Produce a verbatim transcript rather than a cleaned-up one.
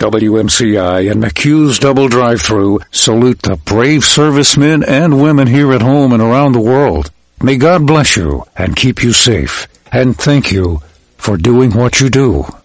W M C I and McHugh's Double Drive-Thru salute the brave servicemen and women here at home and around the world. May God bless you and keep you safe. And thank you for doing what you do.